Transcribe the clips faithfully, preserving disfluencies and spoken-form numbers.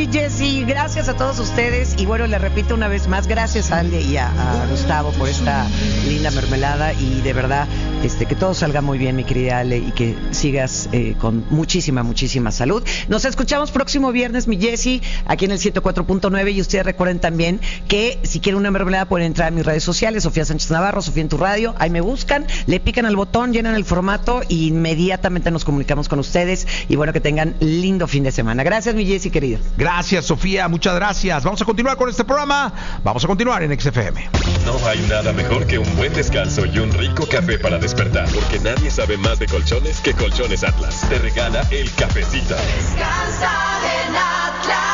Jessy, gracias a todos ustedes y bueno, le repito una vez más, gracias a Ale y a, a Gustavo por esta linda mermelada y de verdad este, que todo salga muy bien, mi querida Ale, y que sigas eh, con muchísima, muchísima salud. Nos escuchamos próximo viernes, mi Jessy, aquí en el ciento cuatro punto nueve y ustedes recuerden también que si quieren una mermelada pueden entrar a mis redes sociales, Sofía Sánchez Navarro, Sofía en tu radio, ahí me buscan, le pican al botón, llenan el formato y inmediatamente nos comunicamos con ustedes y bueno, que tengan lindo fin de semana. Gracias, mi Jessy, querido. Gracias, Sofía, muchas gracias. Vamos a continuar con este programa. Vamos a continuar en X F M. No hay nada mejor que un buen descanso y un rico café para despertar, porque nadie sabe más de colchones que Colchones Atlas. Te regala el cafecito. Descansa en Atlas.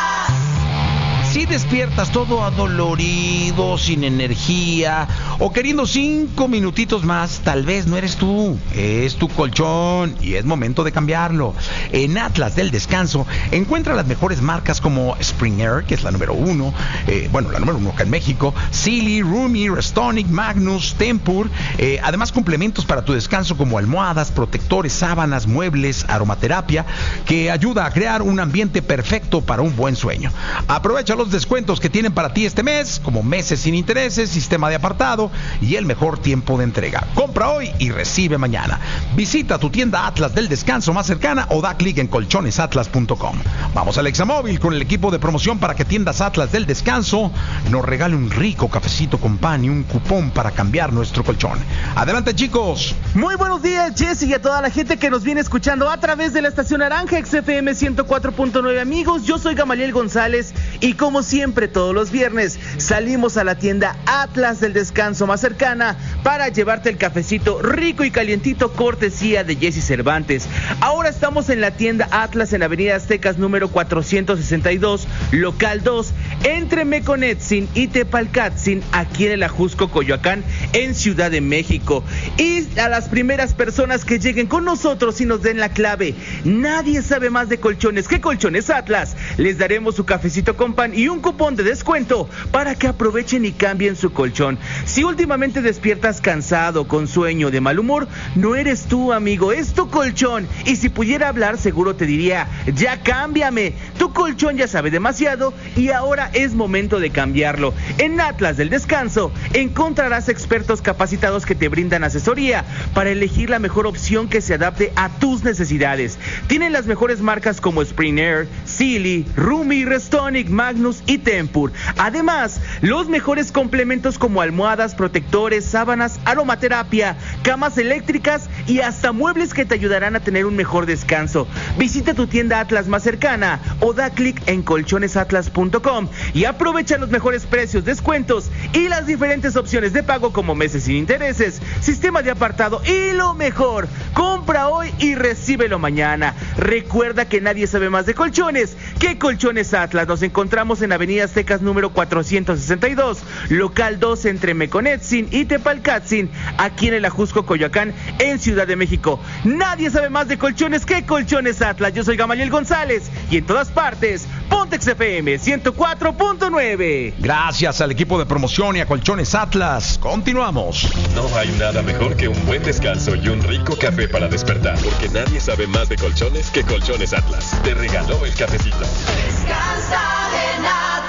Si despiertas todo adolorido, sin energía o queriendo cinco minutitos más, tal vez no eres tú, es tu colchón y es momento de cambiarlo. En Atlas del Descanso encuentra las mejores marcas como Spring Air, que es la número uno, eh, bueno, la número uno acá en México, Sealy, Rumi, Restonic, Magnus, Tempur, eh, además complementos para tu descanso como almohadas, protectores, sábanas, muebles, aromaterapia, que ayuda a crear un ambiente perfecto para un buen sueño. Aprovecha los descuentos que tienen para ti este mes, como meses sin intereses, sistema de apartado y el mejor tiempo de entrega. Compra hoy y recibe mañana. Visita tu tienda Atlas del Descanso más cercana o da clic en colchones atlas punto com. Vamos al Examóvil con el equipo de promoción para que tiendas Atlas del Descanso nos regale un rico cafecito con pan y un cupón para cambiar nuestro colchón. Adelante, chicos. Muy buenos días, Jessy, y a toda la gente que nos viene escuchando a través de la estación Naranja X F M ciento cuatro punto nueve. Amigos, yo soy Gamaliel González y como siempre todos los viernes salimos a la tienda Atlas del Descanso más cercana para llevarte el cafecito rico y calientito cortesía de Jessy Cervantes. Ahora estamos en la tienda Atlas en Avenida Aztecas número cuatrocientos sesenta y dos, local dos, entre Meconetzin y Tepalcatzin, aquí en el Ajusco, Coyoacán, en Ciudad de México. Y a las primeras personas que lleguen con nosotros y nos den la clave, nadie sabe más de colchones que Colchones Atlas, les daremos su cafecito con pan y un cupón de descuento para que aprovechen y cambien su colchón. Si últimamente despiertas cansado, con sueño, de mal humor, no eres tú, amigo, es tu colchón. Y si pudiera hablar, seguro te diría, ya cámbiame. Tu colchón ya sabe demasiado y ahora es momento de cambiarlo. En Atlas del Descanso encontrarás expertos capacitados que te brindan asesoría para elegir la mejor opción que se adapte a tus necesidades. Tienen las mejores marcas como Spring Air, Sealy, Rumi, Restonic, Magnus y Tempur. Además, los mejores complementos como almohadas, protectores, sábanas, aromaterapia, camas eléctricas y hasta muebles que te ayudarán a tener un mejor descanso. Visita tu tienda Atlas más cercana o da clic en colchones atlas punto com y aprovecha los mejores precios, descuentos y las diferentes opciones de pago como meses sin intereses, sistema de apartado y lo mejor, compra hoy y recíbelo mañana. Recuerda que nadie sabe más de colchones que Colchones Atlas. Nos encontramos en Avenida Aztecas número cuatrocientos sesenta y dos, local dos, entre Meconetzin y Tepalcatzin, aquí en el Ajusco, Coyoacán, en Ciudad de México. Nadie sabe más de colchones que Colchones Atlas. Yo soy Gamaliel González y en todas partes, ponte X F M ciento cuatro punto nueve. Gracias al equipo de promoción y a Colchones Atlas. Continuamos. No hay nada mejor que un buen descanso y un rico café para despertar, porque nadie sabe más de colchones que Colchones Atlas. Te regaló el cafecito. Descansa en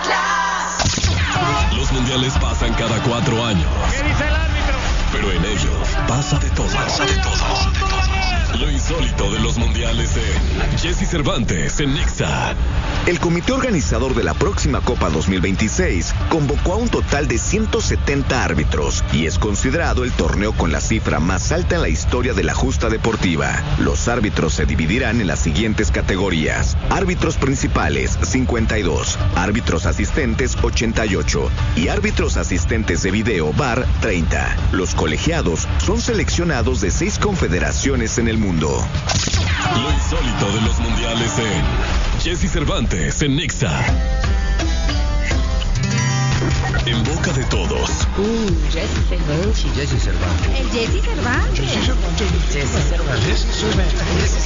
Atlas. Los mundiales pasan cada cuatro años. ¿Qué dice el árbitro? Pero en ellos pasa de todo. Pasa de todo. Lo insólito de los mundiales en Jessy Cervantes en Nexa. El comité organizador de la próxima Copa dos mil veintiséis convocó a un total de ciento setenta árbitros y es considerado el torneo con la cifra más alta en la historia de la justa deportiva. Los árbitros se dividirán en las siguientes categorías: árbitros principales cincuenta y dos, árbitros asistentes ochenta y ocho y árbitros asistentes de video V A R treinta. Los colegiados son seleccionados de seis confederaciones en el mundo. Lo insólito de los mundiales en Jessy Cervantes en Nexa. En boca de todos. Uh, Jessy Cervantes. Jessy Cervantes. El Jessy Cervantes. Jessy Cervantes. Jessy Cervantes. Jessy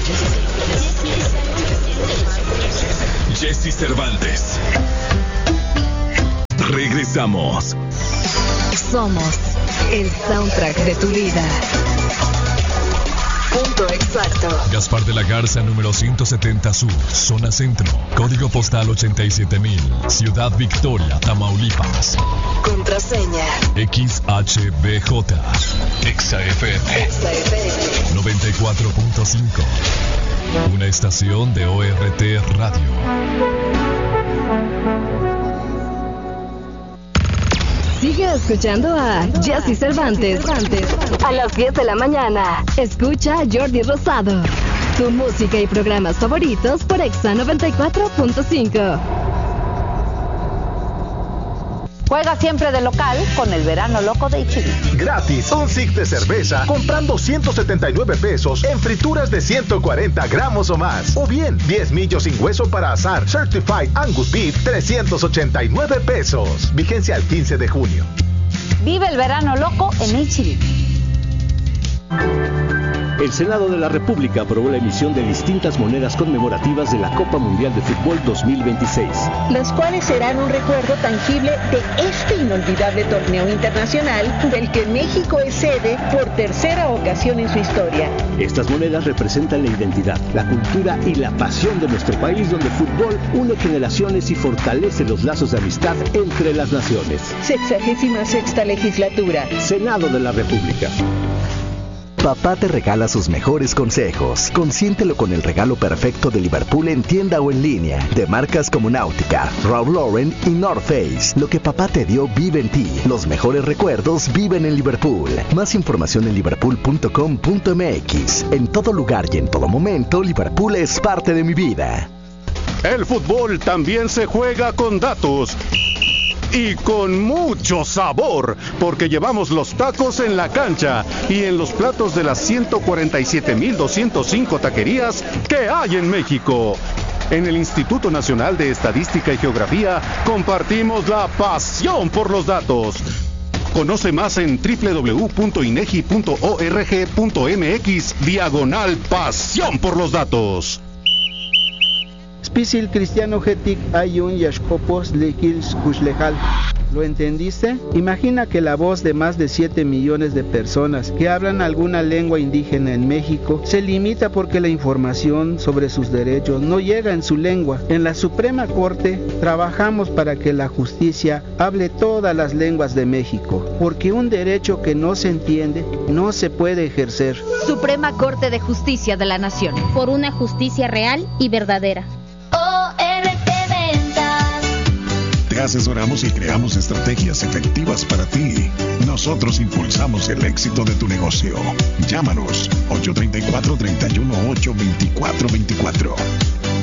Cervantes. Jessy Cervantes. Regresamos. Somos el soundtrack de tu vida. Punto exacto. Gaspar de la Garza, número ciento setenta Sur, zona centro. Código postal ochenta y siete mil. Ciudad Victoria, Tamaulipas. Contraseña. X H B J. Exa F M. Exa F M. noventa y cuatro punto cinco. Una estación de O R T Radio. Sigue escuchando a Jesse Cervantes. A las diez de la mañana. Escucha a Jordi Rosado. Tu música y programas favoritos por Exa noventa y cuatro punto cinco. Juega siempre de local con el verano loco de H B. Gratis, un six de cerveza comprando ciento setenta y nueve pesos en frituras de ciento cuarenta gramos o más. O bien, diez millos sin hueso para asar Certified Angus Beef, trescientos ochenta y nueve pesos. Vigencia al quince de junio. Vive el verano loco en H B. El Senado de la República aprobó la emisión de distintas monedas conmemorativas de la Copa Mundial de Fútbol dos mil veintiséis. Las cuales serán un recuerdo tangible de este inolvidable torneo internacional del que México es sede por tercera ocasión en su historia. Estas monedas representan la identidad, la cultura y la pasión de nuestro país, donde el fútbol une generaciones y fortalece los lazos de amistad entre las naciones. Sexagésima sexta legislatura. Senado de la República. Papá te regala sus mejores consejos. Consiéntelo con el regalo perfecto de Liverpool en tienda o en línea. De marcas como Nautica, Ralph Lauren y North Face. Lo que papá te dio vive en ti. Los mejores recuerdos viven en Liverpool. Más información en liverpool punto com punto m x. En todo lugar y en todo momento, Liverpool es parte de mi vida. El fútbol también se juega con datos. Y con mucho sabor, porque llevamos los tacos en la cancha y en los platos de las ciento cuarenta y siete mil doscientos cinco taquerías que hay en México. En el Instituto Nacional de Estadística y Geografía compartimos la pasión por los datos. Conoce más en doble u doble u doble u punto inegi punto org punto m x diagonal pasión por los datos. Spisil cristiano hetik ayun yashkopos lekils kushlejal. ¿Lo entendiste? Imagina que la voz de más de siete millones de personas que hablan alguna lengua indígena en México se limita porque la información sobre sus derechos no llega en su lengua. En la Suprema Corte trabajamos para que la justicia hable todas las lenguas de México, porque un derecho que no se entiende no se puede ejercer. Suprema Corte de Justicia de la Nación. Por una justicia real y verdadera. O R T Ventas. Te asesoramos y creamos estrategias efectivas para ti. Nosotros impulsamos el éxito de tu negocio. Llámanos ocho tres cuatro, tres uno ocho, dos cuatro dos cuatro.